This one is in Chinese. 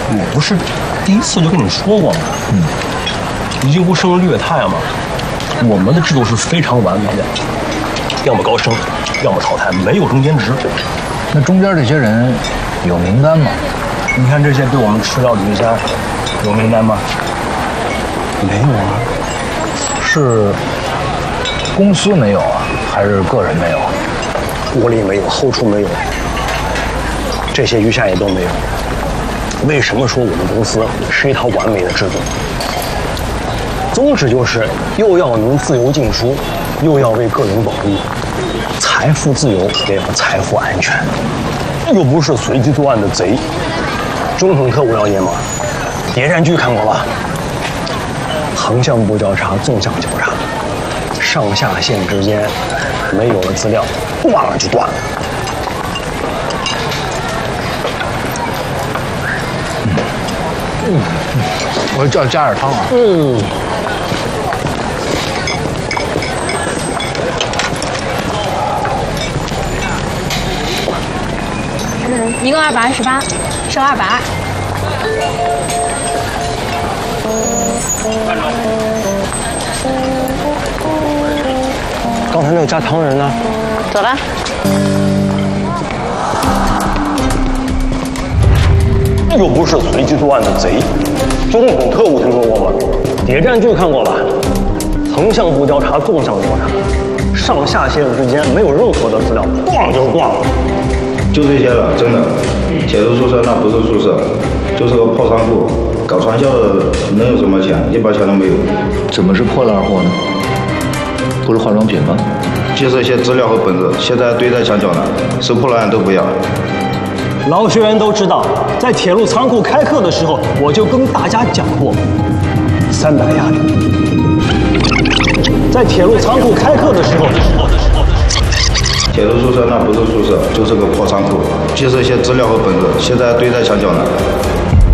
我不是第一次就跟你说过吗？一无声略太嘛。我们的制度是非常完美的，要么高升，要么淘汰，没有中间值。 那中间这些人有名单吗？ 你看这些对我们吃掉的鱼虾有名单吗？没有啊。 是公司没有啊，还是个人没有？ 国里没有，后厨没有，这些鱼虾也都没有。为什么说我们公司是一套完美的制度？宗旨就是又要能自由进出，又要为个人保密，财富自由也要财富安全，又不是随机作案的贼。中等特务了解吗？谍战剧看过吧？横向不交叉，纵向交叉，上下线之间没有了资料，断了就断了。 我叫加点汤啊。 一共228，剩220。 刚才那个加汤人呢？ 走了。 又不是随机作案的贼。中等特务听说过吗？谍战剧看过吧？横向不交叉，纵向交叉，上下线之间没有任何的资料，断了就是断了。 就这些了，真的。铁路宿舍那不是宿舍，就是个破仓库。搞传销的能有什么钱？一把钱都没有。 怎么是破烂货呢？不是化妆品吗？ 就是一些资料和本子，现在堆在墙角呢，收破烂都不要。 老学员都知道，在铁路仓库开课的时候，我就跟大家讲过，300压力。在铁路仓库开课的时候， 铁路宿舍那不是宿舍，就是个破仓库，就是一些资料和本子，现在堆在墙角呢。